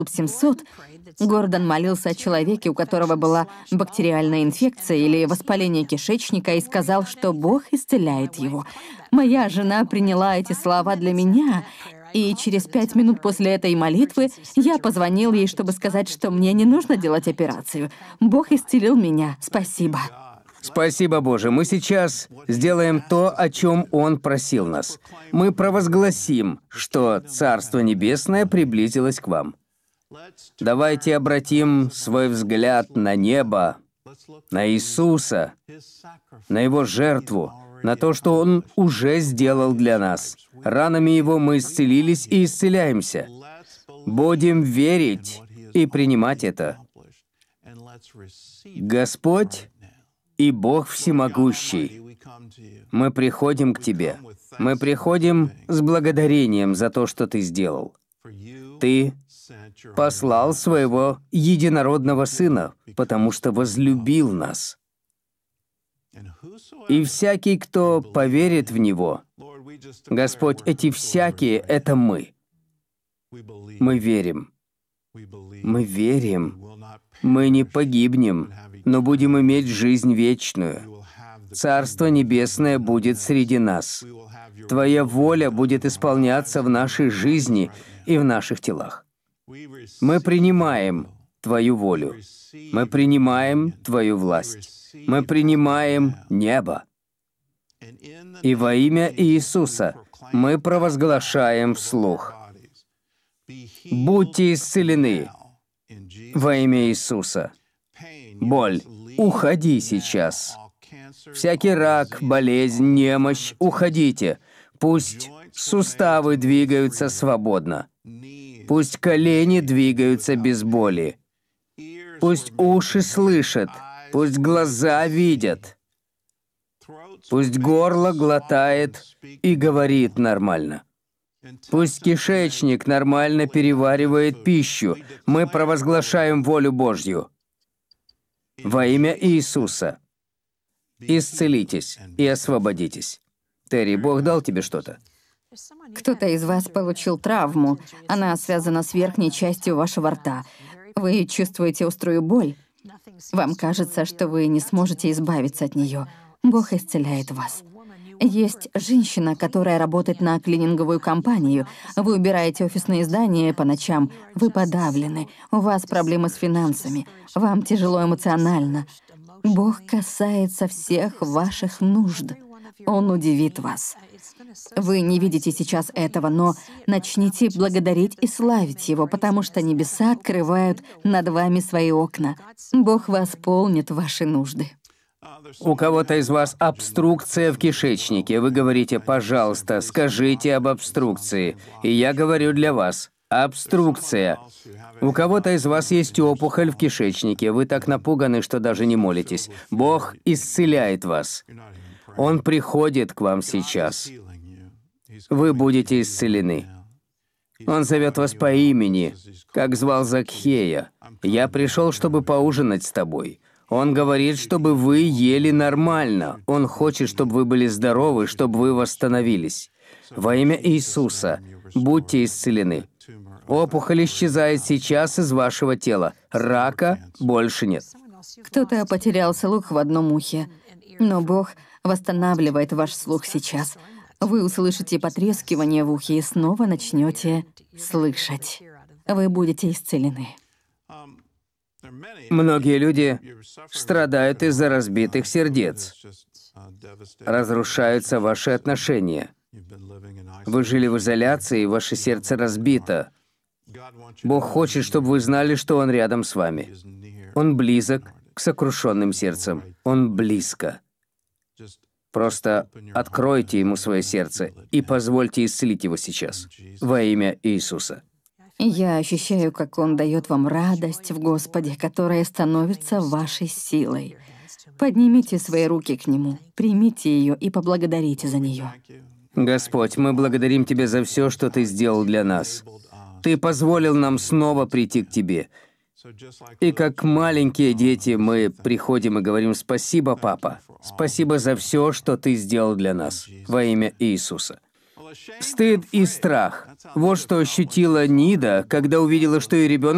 700, Гордон молился о человеке, у которого была бактериальная инфекция или воспаление кишечника, и сказал, что Бог исцеляет его. Моя жена приняла эти слова для меня, и через 5 минут после этой молитвы я позвонил ей, чтобы сказать, что мне не нужно делать операцию. Бог исцелил меня. Спасибо. Спасибо, Боже. Мы сейчас сделаем то, о чем Он просил нас. Мы провозгласим, что Царство Небесное приблизилось к вам. Давайте обратим свой взгляд на небо, на Иисуса, на Его жертву, на то, что Он уже сделал для нас. Ранами Его мы исцелились и исцеляемся. Будем верить и принимать это. Господь и Бог Всемогущий, мы приходим к Тебе. Мы приходим с благодарением за то, что Ты сделал. Ты послал Своего единородного Сына, потому что возлюбил нас. И всякий, кто поверит в Него, Господь, эти всякие — это мы. Мы верим. Мы верим. Мы не погибнем, но будем иметь жизнь вечную. Царство Небесное будет среди нас. Твоя воля будет исполняться в нашей жизни и в наших телах. Мы принимаем Твою волю. Мы принимаем Твою власть. Мы принимаем небо. И во имя Иисуса мы провозглашаем вслух: будьте исцелены во имя Иисуса. Боль, уходи сейчас. Всякий рак, болезнь, немощь, уходите. Пусть суставы двигаются свободно. Пусть колени двигаются без боли. Пусть уши слышат. Пусть глаза видят. Пусть горло глотает и говорит нормально. Пусть кишечник нормально переваривает пищу. Мы провозглашаем волю Божью. Во имя Иисуса. Исцелитесь и освободитесь. Терри, Бог дал тебе что-то? Кто-то из вас получил травму. Она связана с верхней частью вашего рта. Вы чувствуете острую боль. Вам кажется, что вы не сможете избавиться от нее. Бог исцеляет вас. Есть женщина, которая работает на клининговую компанию. Вы убираете офисные здания по ночам. Вы подавлены. У вас проблемы с финансами. Вам тяжело эмоционально. Бог касается всех ваших нужд. Он удивит вас. Вы не видите сейчас этого, но начните благодарить и славить Его, потому что небеса открывают над вами свои окна. Бог восполнит ваши нужды. У кого-то из вас обструкция в кишечнике. Вы говорите: пожалуйста, скажите об обструкции. И я говорю для вас: обструкция. У кого-то из вас есть опухоль в кишечнике. Вы так напуганы, что даже не молитесь. Бог исцеляет вас. Он приходит к вам сейчас. Вы будете исцелены. Он зовет вас по имени, как звал Закхея. «Я пришел, чтобы поужинать с тобой». Он говорит, чтобы вы ели нормально. Он хочет, чтобы вы были здоровы, чтобы вы восстановились. Во имя Иисуса будьте исцелены. Опухоль исчезает сейчас из вашего тела. Рака больше нет. Кто-то потерял слух в одном ухе, но Бог восстанавливает ваш слух сейчас. Вы услышите потрескивание в ухе и снова начнете слышать. Вы будете исцелены. Многие люди страдают из-за разбитых сердец. Разрушаются ваши отношения. Вы жили в изоляции, и ваше сердце разбито. Бог хочет, чтобы вы знали, что Он рядом с вами. Он близок к сокрушенным сердцам. Он близко. Просто откройте Ему свое сердце и позвольте исцелить его сейчас. Во имя Иисуса. Я ощущаю, как Он дает вам радость в Господе, которая становится вашей силой. Поднимите свои руки к Нему, примите ее и поблагодарите за нее. Господь, мы благодарим Тебя за все, что Ты сделал для нас. Ты позволил нам снова прийти к Тебе. И как маленькие дети мы приходим и говорим: «Спасибо, Папа. Спасибо за все, что Ты сделал для нас. Во имя Иисуса». Стыд и страх. Вот что ощутила Нида, когда увидела, что ее ребенок